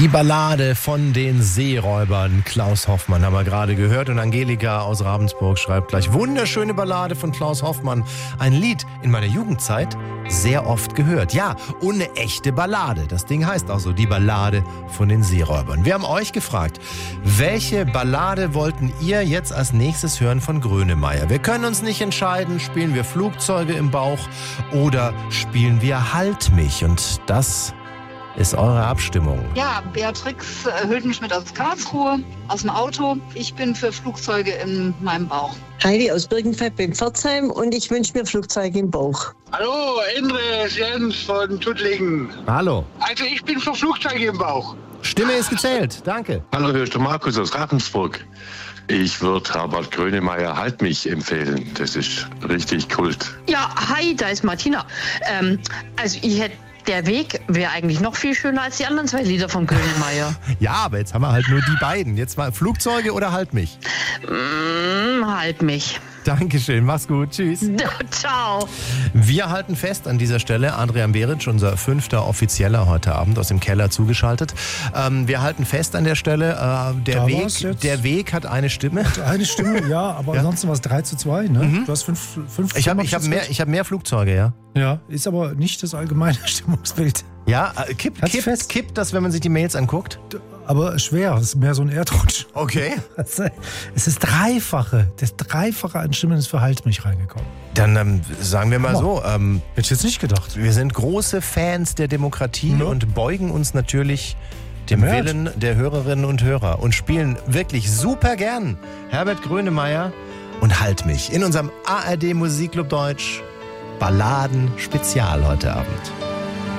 Die Ballade von den Seeräubern. Klaus Hoffmann haben wir gerade gehört. Und Angelika aus Ravensburg schreibt gleich: Wunderschöne Ballade von Klaus Hoffmann. Ein Lied in meiner Jugendzeit sehr oft gehört. Ja, und eine echte Ballade. Das Ding heißt auch so, die Ballade von den Seeräubern. Wir haben euch gefragt, welche Ballade wollten ihr jetzt als nächstes hören von Grönemeyer? Wir können uns nicht entscheiden, spielen wir Flugzeuge im Bauch oder spielen wir Halt mich? Und das ist eure Abstimmung. Ja, Beatrix Hüldenschmidt aus Karlsruhe, aus dem Auto. Ich bin für Flugzeuge in meinem Bauch. Heidi aus Birkenfeld bin Pforzheim und ich wünsche mir Flugzeuge im Bauch. Hallo, Indres Jens von Tuttlingen. Hallo. Also ich bin für Flugzeuge im Bauch. Stimme ist gezählt. Danke. Hallo, hier ist der Markus aus Ravensburg. Ich würde Herbert Grönemeyer Halt mich empfehlen. Das ist richtig Kult. Ja, hi, da ist Martina. Also ich hätte... Der Weg wäre eigentlich noch viel schöner als die anderen zwei Lieder von Grönemeyer. Ja, aber jetzt haben wir halt nur die beiden. Jetzt mal Flugzeuge oder Halt mich? Halt mich. Dankeschön, mach's gut, tschüss. Ciao. Wir halten fest an dieser Stelle, Adrian Beric, unser 5. Offizieller heute Abend aus dem Keller zugeschaltet. Wir halten fest an der Stelle, der Weg hat eine Stimme. Eine Stimme, ja, aber ansonsten war es 3:2, ne? Mhm. Du hast fünf Ich hab mehr Flugzeuge, ja. Ja, ist aber nicht das allgemeine Stimmungsbild. Ja, kippt das, wenn man sich die Mails anguckt? Aber schwer, es ist mehr so ein Erdrutsch. Okay. Es ist das Dreifache an Stimmen ist für Halt mich reingekommen. Dann sagen wir mal so. Hätte ich jetzt nicht gedacht. Wir sind große Fans der Demokratie und beugen uns natürlich dem Willen der Hörerinnen und Hörer und spielen wirklich super gern Herbert Grönemeyer und Halt mich in unserem ARD Musikclub Deutsch Balladen Spezial heute Abend.